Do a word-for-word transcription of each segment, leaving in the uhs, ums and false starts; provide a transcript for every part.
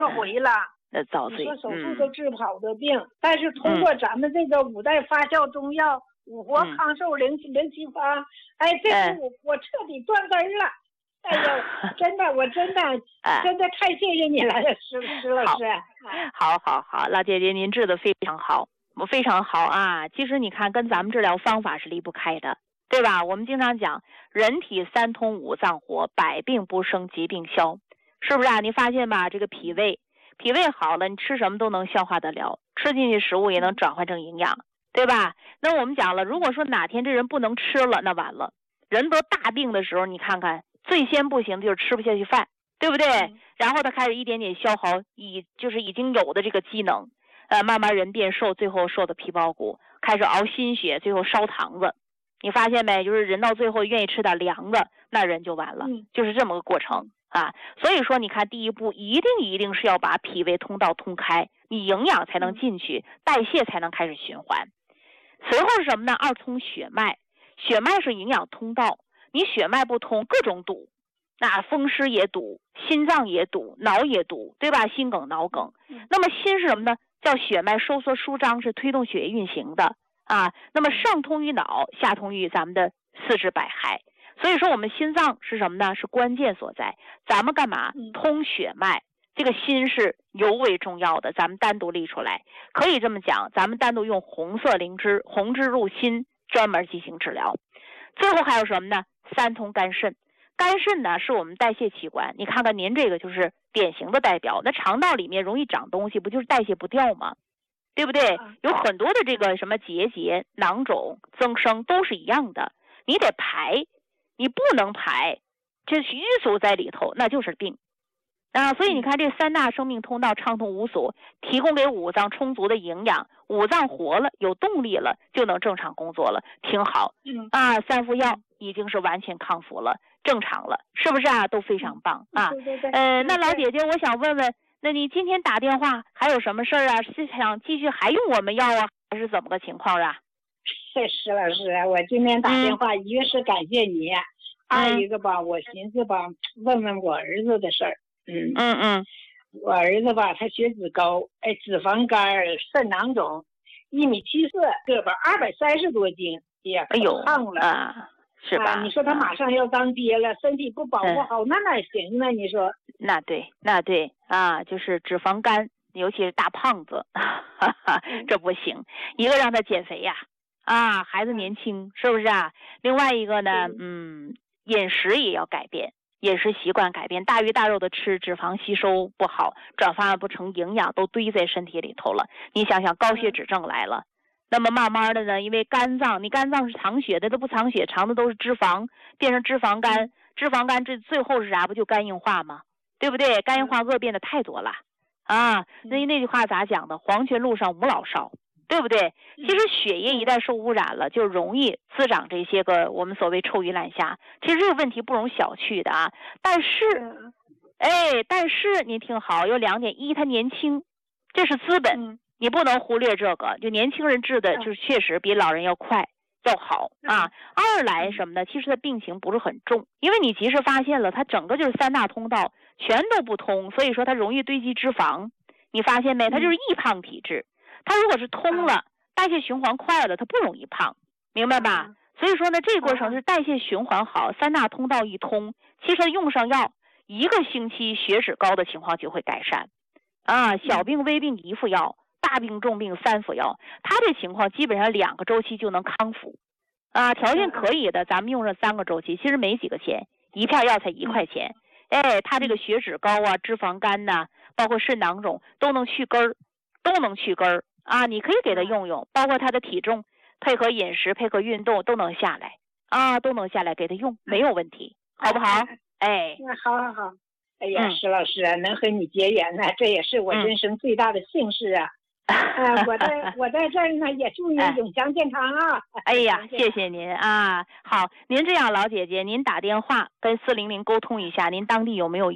回了。 那早岁， 你说手术都治不好的病，嗯、但是通过咱们这个五代发酵中药、嗯、五活康寿零零七方，哎，这次我、哎、我彻底断根了。哎呀，真的，我真的、哎、真的太谢谢你了，石石老师。 好，好，好，老姐姐，您治的非常好，我非常好啊。其实你看，跟咱们治疗方法是离不开的，对吧？我们经常讲，人体三通五脏活，百病不生，疾病消，是不是啊？你发现吧，这个脾胃。脾胃好了，你吃什么都能消化得了，吃进去食物也能转换成营养，对吧？那我们讲了，如果说哪天这人不能吃了，那完了。人得大病的时候，你看看最先不行的就是吃不下去饭，对不对？嗯、然后他开始一点点消耗已就是已经有的这个机能，呃，慢慢人变瘦，最后瘦的皮包骨，开始熬心血，最后烧糖子。你发现没？就是人到最后愿意吃点凉的，那人就完了，嗯、就是这么个过程。啊，所以说你看，第一步一定一定是要把脾胃通道通开，你营养才能进去，代谢才能开始循环。随后是什么呢？二通血脉，血脉是营养通道，你血脉不通，各种堵，那风湿也堵，心脏也堵，脑也堵，对吧？心梗、脑梗。那么心是什么呢？叫血脉收缩舒张，是推动血液运行的啊。那么上通于脑，下通于咱们的四肢百骸。所以说我们心脏是什么呢？是关键所在。咱们干嘛？通血脉，这个心是尤为重要的，咱们单独立出来。可以这么讲，咱们单独用红色灵芝，红芝入心，专门进行治疗。最后还有什么呢？三通肝肾。肝肾呢是我们代谢器官，你看看您这个就是典型的代表。那肠道里面容易长东西，不就是代谢不掉吗？对不对？有很多的这个什么结节、囊肿、增生都是一样的，你得排。你不能排，这是淤阻在里头，那就是病啊。所以你看，这三大生命通道畅通无阻，提供给五脏充足的营养，五脏活了，有动力了，就能正常工作了，挺好。嗯啊，三副药已经是完全康复了，正常了，是不是啊？都非常棒啊。 对对对。 呃，那老姐姐，我想问问，那你今天打电话还有什么事儿啊？是想继续还用我们药啊，还是怎么个情况啊？ 是石老师，我今天打电话，嗯、一个是感谢你，嗯、二一个吧，我寻思吧，问问我儿子的事儿。嗯嗯嗯， 我儿子吧，他血脂高，哎，脂肪肝、肾囊肿，一米七四，个吧二百三十多斤，也可胖了、 哎、啊，是吧、 啊？你说他马上要当爹了，身体不保护好，嗯、那哪行呢？你说？ 那对，那对啊，就是脂肪肝，尤其是大胖子，哈哈，这不行。一个让他减肥呀。啊，孩子年轻，是不是啊？另外一个呢，嗯，饮食也要改变，饮食习惯改变，大鱼大肉的吃，脂肪吸收不好，转化不成营养，都堆在身体里头了。你想想，高血脂症来了，那么慢慢的呢，因为肝脏，你肝脏是藏血的，它不藏血，藏的都是脂肪，变成脂肪肝，脂肪肝这最后是啥？不就肝硬化吗？对不对？肝硬化恶变的太多了啊！那那句话咋讲的？黄泉路上无老少。对不对？其实血液一旦受污染了，就容易滋长这些个我们所谓臭鱼烂虾。其实这个问题不容小觑的啊。但是，哎，但是您听好，有两点：一，他年轻，这是资本，你不能忽略这个。就年轻人治的，就是确实比老人要快要好啊。二来什么呢？其实他病情不是很重，因为你及时发现了，他整个就是三大通道全都不通，所以说他容易堆积脂肪。你发现没？他就是易胖体质。它如果是通了，代谢循环快了，它不容易胖，明白吧？所以说呢，这个过程是代谢循环好，三大通道一通，其实用上药，一个星期血脂高的情况就会改善。啊，小病微病一副药，大病重病三副药，它这情况基本上两个周期就能康复。啊，条件可以的，咱们用上三个周期，其实没几个钱，一片药才一块钱。哎，它这个血脂高啊，脂肪肝呐、啊，包括肾囊肿都能去根儿，都能去根儿。啊，你可以给他用用，包括他的体重，配合饮食，配合运动都能下来啊，都能下来，给他用没有问题，好不好？哎， 那好好好。哎呀，石老师啊，能和你结缘呢，这也是我人生最大的幸事啊。呃，我在我在这儿呢，也祝您永强健康啊！ 哎呀，谢谢您啊！好，您这样，老姐姐，您打电话跟四零零沟通一下，您当地有没有药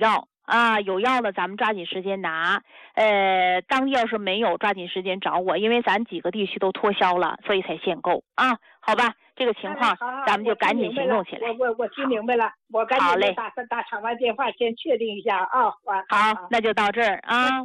啊，有药了咱们抓紧时间拿。呃，当地要是没有，抓紧时间找我，因为咱几个地区都脱销了，所以才限购啊。好吧，这个情况、 哎、好好咱们就赶紧行动起来。 我我我听明白了，我赶紧打打场外电话先确定一下啊。好， 好，那就到这儿啊。